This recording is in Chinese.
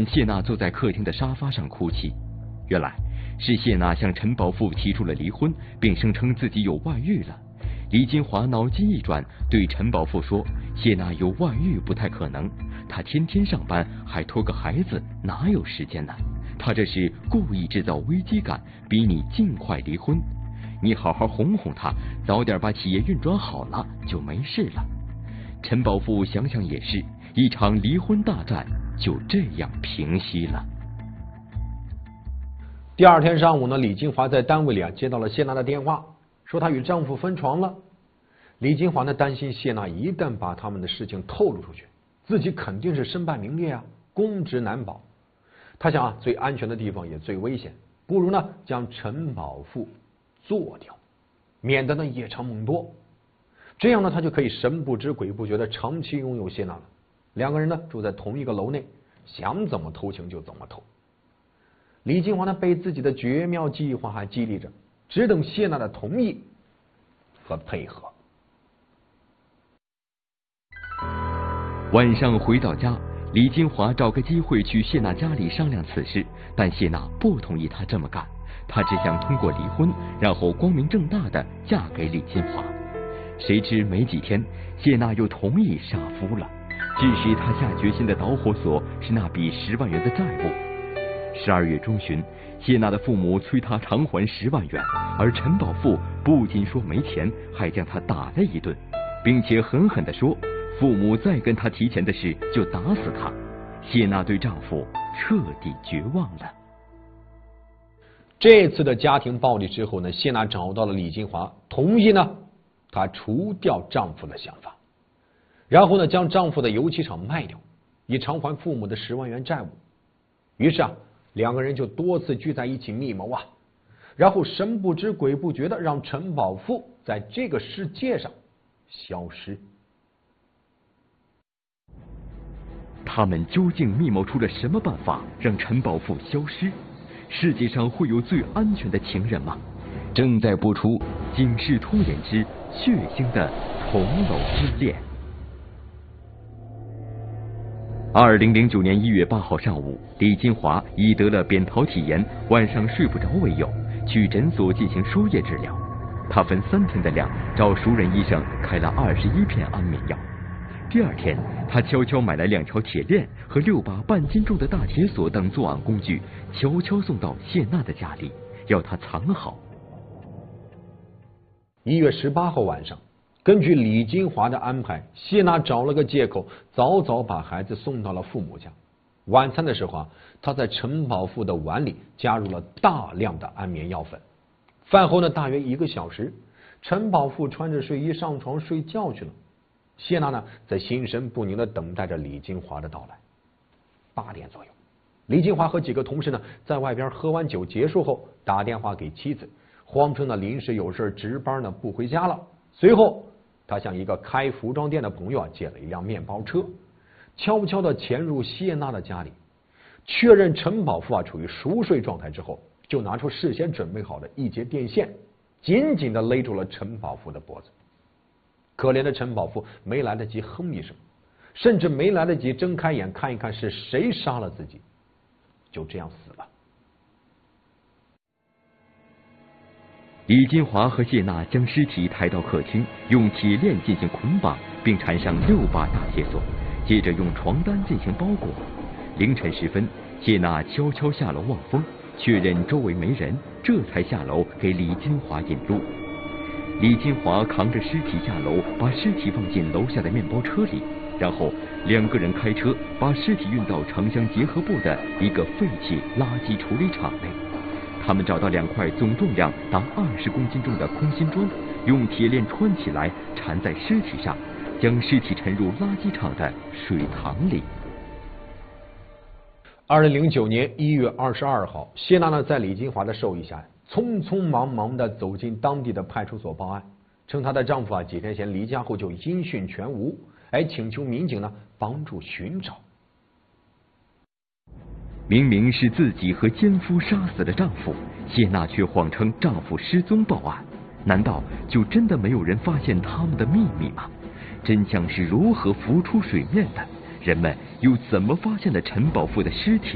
谢娜坐在客厅的沙发上哭泣。原来是谢娜向陈宝富提出了离婚，并声称自己有外遇了。李金华脑筋一转，对陈宝富说：“谢娜有外遇不太可能，她天天上班，还拖个孩子，哪有时间呢？她这是故意制造危机感，逼你尽快离婚。你好好哄哄她，早点把企业运转好了，就没事了。”陈宝富想想也是，一场离婚大战就这样平息了。 第二天上午呢，李金华在单位里接到了谢娜的电话，说她与丈夫分床了。李金华呢担心谢娜一旦把他们的事情透露出去，自己肯定是身败名裂啊，公职难保。他想最安全的地方也最危险，不如呢将陈宝富做掉，免得呢夜长梦多。这样呢他就可以神不知鬼不觉的长期拥有谢娜了。两个人呢住在同一个楼内，想怎么偷情就怎么偷。李金华呢被自己的绝妙计划还激励着，只等谢娜的同意和配合。 晚上回到家，李金华找个机会去谢娜家里商量此事，但谢娜不同意他这么干，她只想通过离婚，然后光明正大的嫁给李金华。谁知没几天，谢娜又同意杀夫了。致使她下决心的导火索是那笔10万元的债务。12月中旬，谢娜的父母催她偿还10万元，而陈宝富不仅说没钱，还将她打了一顿，并且狠狠地说，父母再跟她提钱的事就打死她。谢娜对丈夫彻底绝望了。 这次的家庭暴力之后呢，谢娜找到了李金华，同意呢她除掉丈夫的想法，然后呢将丈夫的油漆厂卖掉，以偿还父母的10万元债务。于是两个人就多次聚在一起密谋然后神不知鬼不觉的让陈宝富在这个世界上消失。 他们究竟密谋出了什么办法让陈宝富消失？世界上会有最安全的情人吗？正在播出《警世通言之血腥的重楼之恋》。2009年1月8号上午，李金华以得了扁桃体炎，晚上睡不着为由，去诊所进行输液治疗。他分3天的量，找熟人医生开了21片安眠药。第2天，他悄悄买来2条铁链和6把半斤重的大铁锁等作案工具，悄悄送到谢娜的家里，要她藏好。 1月18号晚上，根据李金华的安排，谢娜找了个借口，早早把孩子送到了父母家。晚餐的时候她在陈宝富的碗里加入了大量的安眠药粉。饭后呢，大约1个小时，陈宝富穿着睡衣上床睡觉去了。谢娜呢，在心神不宁的等待着李金华的到来。8点左右，李金华和几个同事呢，在外边喝完酒结束后，打电话给妻子，谎称呢临时有事值班呢不回家了。随后，他向一个开服装店的朋友借了一辆面包车，悄悄的潜入谢娜的家里，确认陈宝富处于熟睡状态之后，就拿出事先准备好的一节电线，紧紧的勒住了陈宝富的脖子。可怜的陈宝富没来得及哼一声，甚至没来得及睁开眼看一看是谁杀了自己，就这样死了。 李金华和谢娜将尸体抬到客厅，用铁链进行捆绑，并缠上6把大铁锁，接着用床单进行包裹。凌晨时分，谢娜悄悄下楼望风，确认周围没人，这才下楼给李金华引路。李金华扛着尸体下楼，把尸体放进楼下的面包车里，然后2个人开车把尸体运到城乡结合部的一个废弃垃圾处理厂内。他们找到2块总重量达20公斤重的空心砖，用铁链穿起来缠在尸体上，将尸体沉入垃圾场的水塘里。 2009年1月22号，谢娜呢在李金华的授意下，匆匆忙忙的走进当地的派出所报案，称她的丈夫几天前离家后就音讯全无，请求民警呢帮助寻找。 明明是自己和奸夫杀死了丈夫，谢娜却谎称丈夫失踪报案，难道就真的没有人发现他们的秘密吗？真相是如何浮出水面的？人们又怎么发现了陈宝富的尸体？